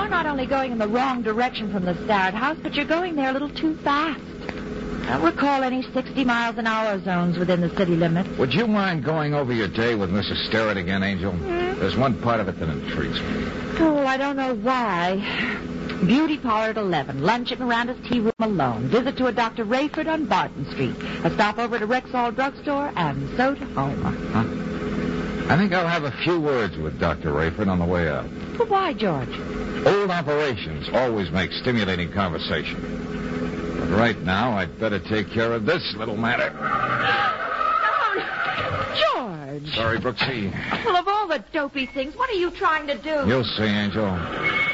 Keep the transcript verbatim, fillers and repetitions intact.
you're not only going in the wrong direction from the Starrett house, but you're going there a little too fast. I don't recall any sixty miles an hour zones within the city limits. Would you mind going over your day with Missus Starrett again, Angel? Hmm? There's one part of it that intrigues me. Oh, I don't know why. Beauty parlor at eleven. Lunch at Miranda's tea room alone. Visit to a Doctor Rayford on Barton Street. A stop over to Rexall Drugstore, and so to home. Huh? I think I'll have a few words with Doctor Rayford on the way out. But why, George? Old operations always make stimulating conversation. But right now, I'd better take care of this little matter. George! Sorry, Brooksy. Well, of all the dopey things, what are you trying to do? You'll see, Angel.